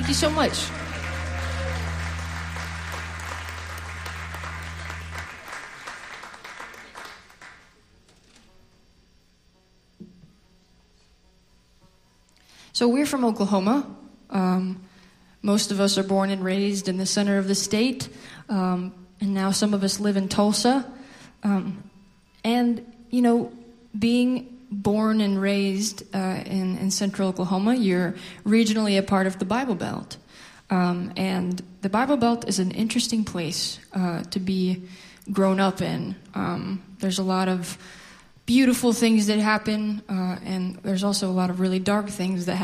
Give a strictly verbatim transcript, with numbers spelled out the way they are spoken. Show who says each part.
Speaker 1: Thank you so much. So we're from Oklahoma. Um, most of us are born and raised in the center of the state, um, and now some of us live in Tulsa. Um, and, you know, being born and raised uh, in, in central Oklahoma, you're regionally a part of the Bible Belt. Um, and the Bible Belt is an interesting place uh, to be grown up in. Um, there's a lot of beautiful things that happen, uh, and there's also a lot of really dark things that happen.